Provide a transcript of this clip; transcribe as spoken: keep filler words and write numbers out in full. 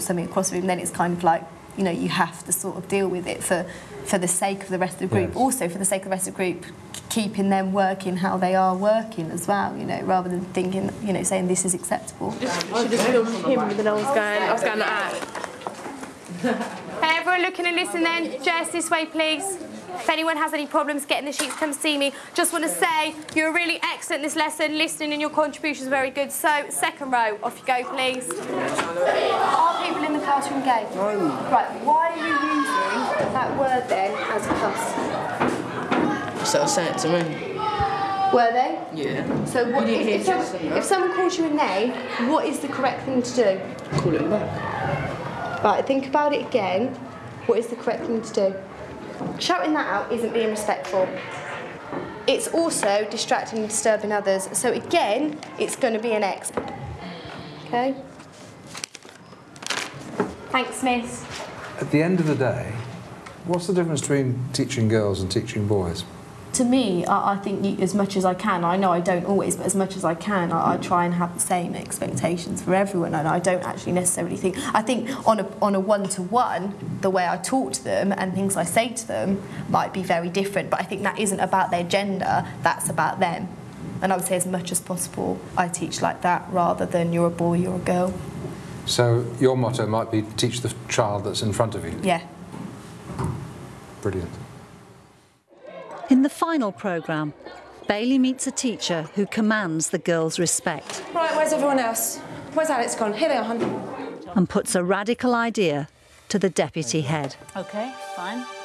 something across the room, then it's kind of like, you know, you have to sort of deal with it for, for the sake of the rest of the group. Yes. Also, for the sake of the rest of the group, keeping them working how they are working as well, you know, rather than thinking, you know, saying this is acceptable. She just filmed him, and then I was going, I was going like that. Hey, everyone looking and listening then. Jess, this way, please. If anyone has any problems getting the sheets, come see me. Just want to say, you're really excellent this lesson, listening and your contributions are very good. So, second row, off you go, please. Are people in the classroom gay? No. Right, why are you using that word then as a cuss? So say it to me. Were they? Yeah. So what, if, if, someone, if someone calls you a name, what is the correct thing to do? Call it back. Right, think about it again. What is the correct thing to do? Shouting that out isn't being respectful. It's also distracting and disturbing others. So again, it's going to be an X. Okay? Thanks, miss. At the end of the day, what's the difference between teaching girls and teaching boys? To me, I, I think you, as much as I can, I know I don't always, but as much as I can, I, I try and have the same expectations for everyone, and I don't actually necessarily think... I think on a, on a one-to-one, the way I talk to them and things I say to them might be very different, but I think that isn't about their gender, that's about them. And I would say as much as possible, I teach like that, rather than you're a boy, you're a girl. So your motto might be teach the child that's in front of you? Yeah. Brilliant. In the final programme, Bailey meets a teacher who commands the girls' respect. Right, where's everyone else? Where's Alex gone? Here they are, hon. And puts a radical idea to the deputy head. OK, fine.